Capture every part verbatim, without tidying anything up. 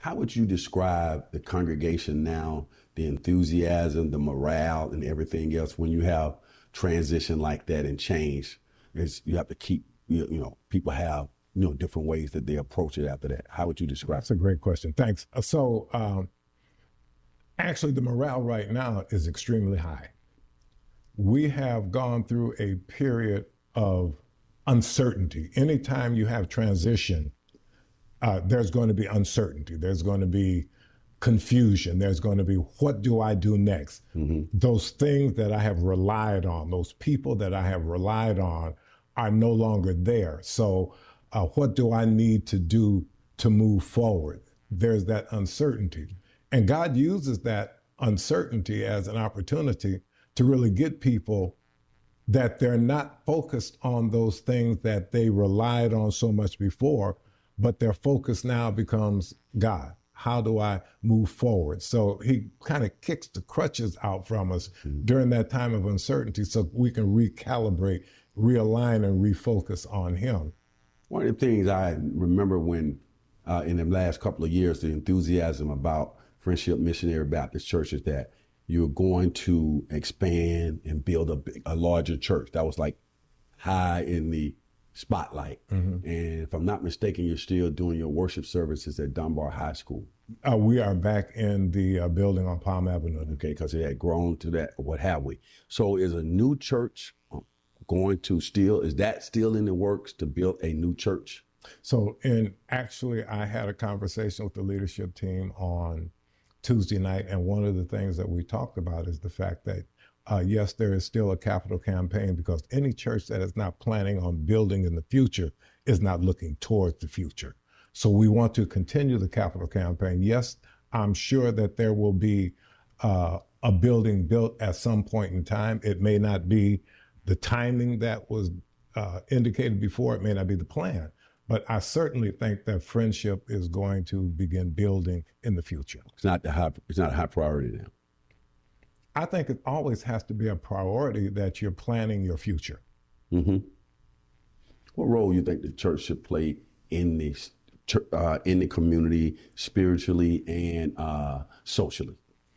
How would you describe the congregation now, the enthusiasm, the morale, and everything else when you have transition like that and change? Is you have to keep, you know, people have, you know, different ways that they approach it after that. How would you describe That's a great question. Thanks. Uh, So um, actually, the morale right now is extremely high. We have gone through a period of uncertainty. Anytime you have transition, uh, there's going to be uncertainty. There's going to be confusion. There's going to be, what do I do next? Mm-hmm. Those things that I have relied on, those people that I have relied on are no longer there. So uh, what do I need to do to move forward? There's that uncertainty. And God uses that uncertainty as an opportunity to really get people that they're not focused on those things that they relied on so much before, but their focus now becomes God. How do I move forward? So he kind of kicks the crutches out from us mm-hmm. during that time of uncertainty so we can recalibrate, realign, and refocus on him. One of the things I remember when, uh, in the last couple of years, the enthusiasm about Friendship Missionary Baptist Church is that you're going to expand and build a, a larger church. That was like high in the spotlight. Mm-hmm. And if I'm not mistaken, you're still doing your worship services at Dunbar High School. Uh, we are back in the uh, building on Palm Avenue. Okay, because it had grown to that, what have we. So is a new church going to still, is that still in the works to build a new church? So, and actually I had a conversation with the leadership team on Tuesday night, and one of the things that we talked about is the fact that Uh, yes, there is still a capital campaign, because any church that is not planning on building in the future is not looking towards the future. So we want to continue the capital campaign. Yes, I'm sure that there will be uh, a building built at some point in time. It may not be the timing that was uh, indicated before. It may not be the plan. But I certainly think that Friendship is going to begin building in the future. It's not the high, it's not a high priority now. I think it always has to be a priority that you're planning your future. Mm-hmm. What role do you think the church should play in the uh, in the community, spiritually and uh, socially?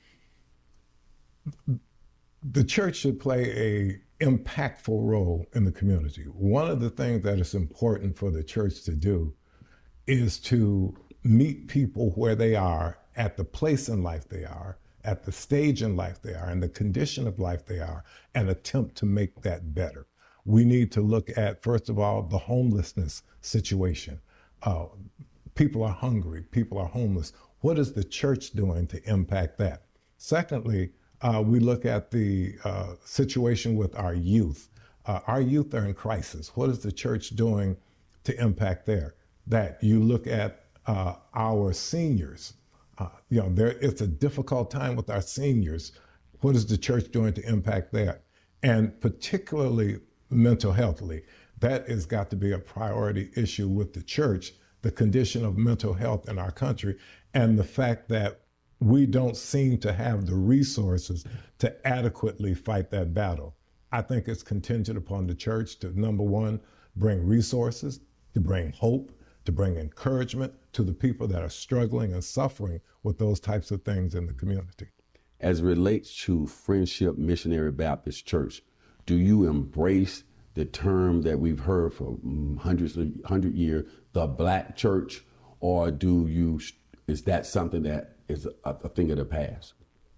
The church should play a impactful role in the community. One of the things that is important for the church to do is to meet people where they are, at the place in life they are, at the stage in life they are, and the condition of life they are, and attempt to make that better. We need to look at, first of all, the homelessness situation. Uh, people are hungry, people are homeless. What is the church doing to impact that? Secondly, uh, we look at the uh, situation with our youth. Uh, our youth are in crisis. What is the church doing to impact there? That you look at uh, our seniors. Uh, you know, there, it's a difficult time with our seniors. What is the church doing to impact that? And particularly mental healthily, that has got to be a priority issue with the church, the condition of mental health in our country, and the fact that we don't seem to have the resources to adequately fight that battle. I think it's contingent upon the church to, number one, bring resources, to bring hope, to bring encouragement to the people that are struggling and suffering with those types of things in the community. As it relates to Friendship Missionary Baptist Church, do you embrace the term that we've heard for hundreds of hundred years, the Black church, or do you, is that something that is a, a thing of the past?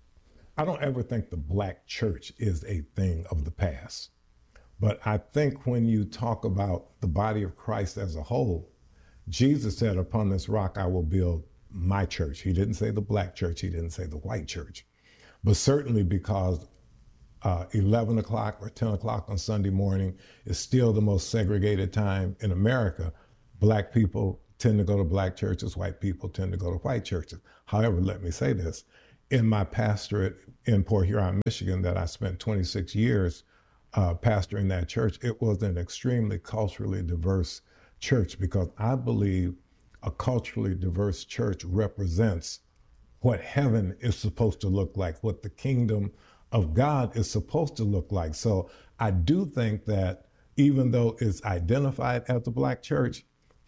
I don't ever think the Black church is a thing of the past. But I think when you talk about the body of Christ as a whole, Jesus said, upon this rock I will build my church. He didn't say the Black church, he didn't say the white church. But certainly because uh, eleven o'clock or ten o'clock on Sunday morning is still the most segregated time in America, Black people tend to go to Black churches, white people tend to go to white churches. However, let me say this, in my pastorate in Port Huron, Michigan, that I spent twenty-six years uh, pastoring that church, it was an extremely culturally diverse church, because I believe a culturally diverse church represents what heaven is supposed to look like, what the kingdom of God is supposed to look like. So I do think that even though it's identified as a Black church,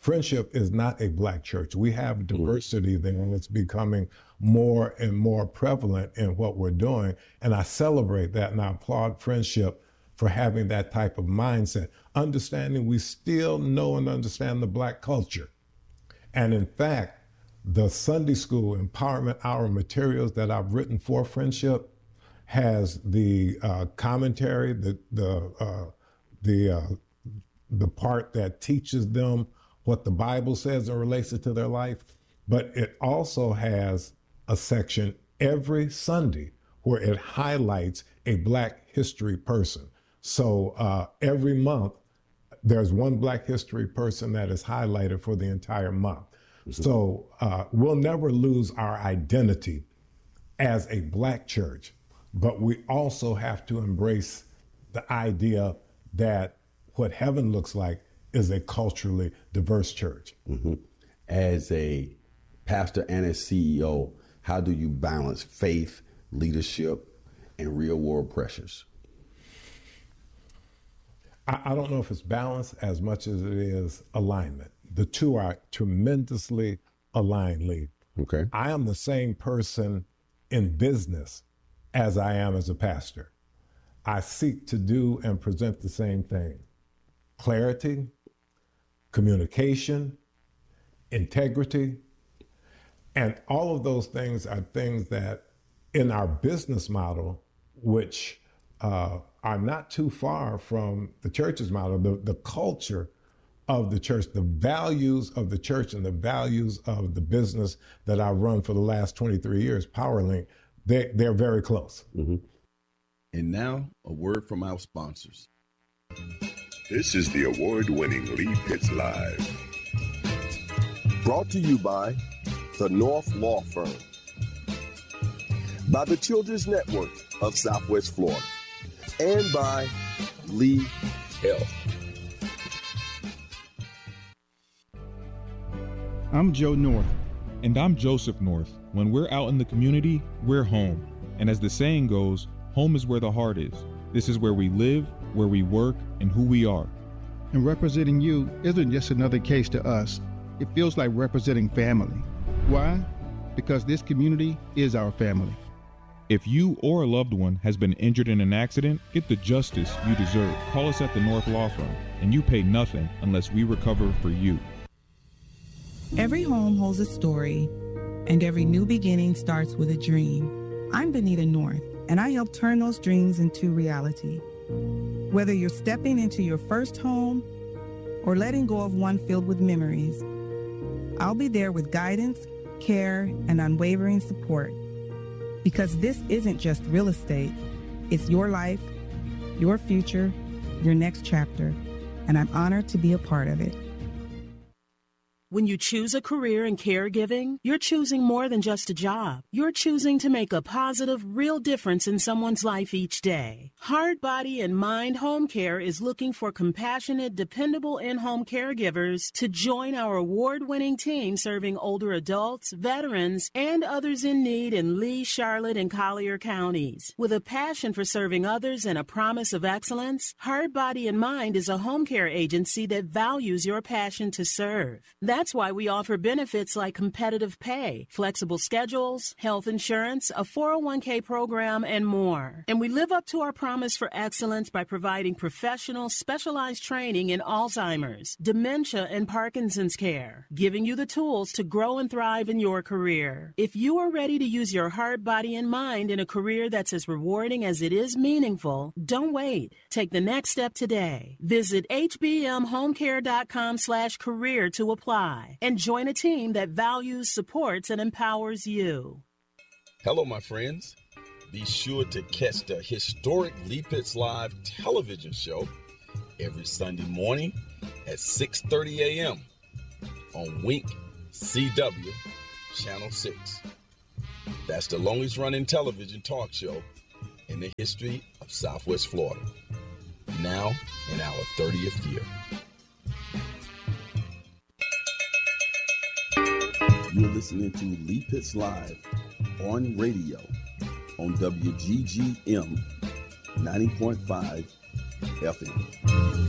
Friendship is not a black church. We have diversity there, and it's becoming more and more prevalent in what we're doing. And I celebrate that, and I applaud Friendship for having that type of mindset, understanding we still know and understand the black culture. And in fact, the Sunday School Empowerment Hour materials that I've written for Friendship has the uh, commentary, the the uh, the uh, the part that teaches them what the Bible says and relates it to their life, but it also has a section every Sunday where it highlights a Black history person. So uh, every month, there's one Black history person that is highlighted for the entire month. Mm-hmm. So uh, we'll never lose our identity as a Black church, but we also have to embrace the idea that what heaven looks like is a culturally diverse church. Mm-hmm. As a pastor and a C E O, how do you balance faith, leadership, and real world pressures? I, I don't know if it's balance as much as it is alignment. The two are tremendously aligned, Lee. Okay. I am the same person in business as I am as a pastor. I seek to do and present the same thing: clarity, communication, integrity. And all of those things are things that in our business model, which uh, are not too far from the church's model, the, the culture of the church, the values of the church and the values of the business that I've run for the last twenty-three years, PowerLink, they, they're very close. Mm-hmm. And now, a word from our sponsors. This is the award-winning Lee Pitts Live. Brought to you by the North Law Firm, by the Children's Network of Southwest Florida, and by Lee Health. I'm Joe North. And I'm Joseph North. When we're out in the community, we're home. And as the saying goes, home is where the heart is. This is where we live, where we work, and who we are. And representing you isn't just another case to us. It feels like representing family. Why? Because this community is our family. If you or a loved one has been injured in an accident, get the justice you deserve. Call us at the North Law Firm, and you pay nothing unless we recover for you. Every home holds a story, and every new beginning starts with a dream. I'm Benita North, and I help turn those dreams into reality. Whether you're stepping into your first home or letting go of one filled with memories, I'll be there with guidance, care, and unwavering support. Because this isn't just real estate, it's your life, your future, your next chapter, and I'm honored to be a part of it. When you choose a career in caregiving, you're choosing more than just a job. You're choosing to make a positive, real difference in someone's life each day. Heart, Body, and Mind Home Care is looking for compassionate, dependable in-home caregivers to join our award-winning team serving older adults, veterans, and others in need in Lee, Charlotte, and Collier counties. With a passion for serving others and a promise of excellence, Heart, Body, and Mind is a home care agency that values your passion to serve. That's why we offer benefits like competitive pay, flexible schedules, health insurance, a four oh one k program, and more. And we live up to our promise for excellence by providing professional, specialized training in Alzheimer's, dementia, and Parkinson's care, giving you the tools to grow and thrive in your career. If you are ready to use your heart, body, and mind in a career that's as rewarding as it is meaningful, don't wait. Take the next step today. Visit hbmhomecare.com slash career to apply. And join a team that values, supports, and empowers you. Hello, my friends. Be sure to catch the historic Lee Pitts Live television show every Sunday morning at six thirty a.m. on Wink C W Channel six. That's the longest running television talk show in the history of Southwest Florida. Now in our thirtieth year. You're listening to Lee Pitts Live on radio on W G G M ninety point five F M.